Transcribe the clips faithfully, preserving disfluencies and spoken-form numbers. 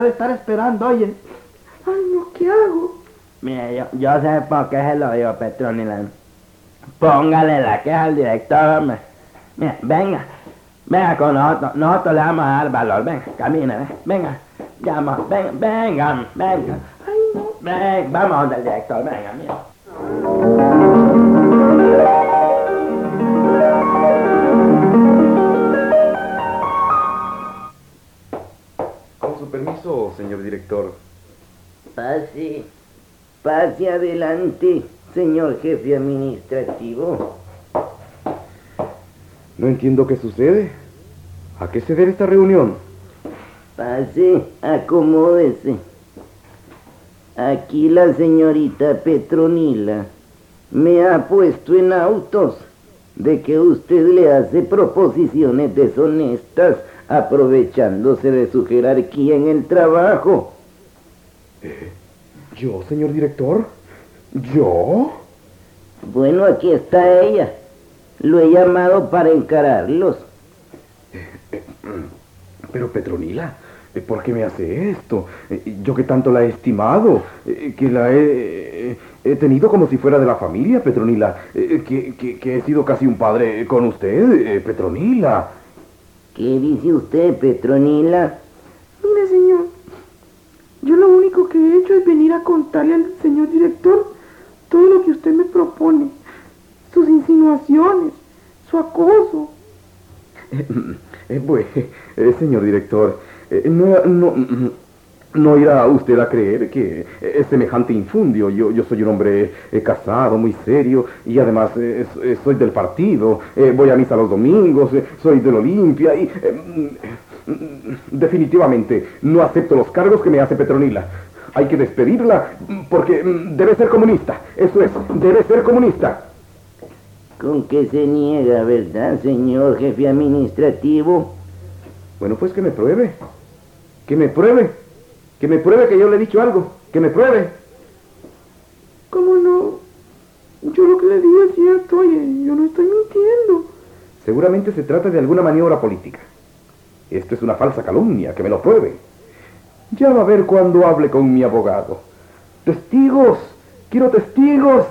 estar esperando, oye. Ay, no, ¿qué hago? Mire, yo, yo sé por qué se lo digo, Petronila. Póngale la queja al director, hombre. Mira, venga, venga con nosotros, nosotros le vamos a dar valor, venga, camine, venga, venga, llama, venga, venga, venga. Ay, no. Ven, vamos donde el director, venga, mira. Con su permiso, señor director. Pase, pase adelante, señor jefe administrativo. No entiendo qué sucede. ¿A qué se debe esta reunión? Pase, acomódese. Aquí la señorita Petronila me ha puesto en autos de que usted le hace proposiciones deshonestas aprovechándose de su jerarquía en el trabajo. ¿Eh? ¿Yo, señor director? ¿Yo? Bueno, aquí está ella. Lo he llamado para encararlos. Pero Petronila, ¿por qué me hace esto? Yo que tanto la he estimado, que la he, he tenido como si fuera de la familia, Petronila, que, que, que he sido casi un padre con usted, Petronila. ¿Qué dice usted, Petronila? Mire, señor, yo lo único que he hecho es venir a contarle al señor director todo lo que usted me propone, sus insinuaciones, su acoso. Eh, eh, pues, eh, señor director, eh, no, no, no irá usted a creer que es semejante infundio. Yo, yo soy un hombre eh, casado, muy serio, y además eh, eh, soy del partido, eh, voy a misa los domingos, eh, soy del Olimpia, y eh, definitivamente no acepto los cargos que me hace Petronila. Hay que despedirla porque debe ser comunista, eso es, debe ser comunista. ¿Con qué se niega, verdad, señor jefe administrativo? Bueno, pues que me pruebe, que me pruebe, que me pruebe que yo le he dicho algo, que me pruebe. ¿Cómo no? Yo lo que le digo es cierto, oye, yo no estoy mintiendo. Seguramente se trata de alguna maniobra política. Esto es una falsa calumnia, que me lo pruebe. Ya va a ver cuando hable con mi abogado. ¡Testigos! ¡Quiero testigos!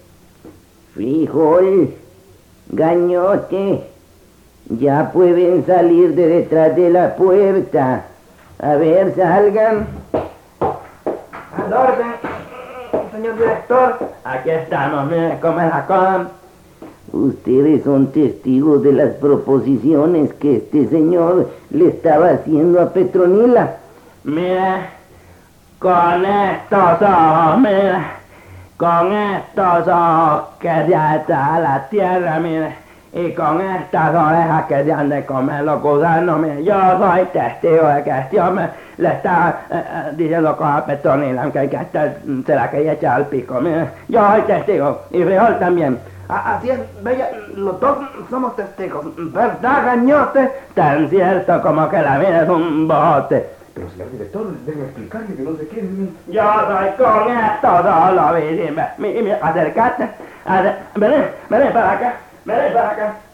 Frijol, Gañote, ya pueden salir de detrás de la puerta. A ver, salgan. Al orden, señor director. Aquí estamos, mire cómo es la cosa. Ustedes son testigos de las proposiciones que este señor le estaba haciendo a Petronila. Mire, con estos ojos, mire, con estos ojos que ya está a la tierra, mire, y con estas orejas que se han de comer los gusanos, mire, yo soy testigo de que este hombre le está eh, eh, diciendo cosas a Petronila, aunque hay que estar, se la quería echar al pico, mire, yo soy testigo, y Frijol también. Así es, bella, los dos somos testigos, ¿verdad, Gañote? Tan cierto como que la vida es un bote. Pero señor director, déjeme explicarle que no sé qué. Yo soy con esto, no lo vi, dime, mi, mi, acércate, acer, ven, ven para acá, ven para acá.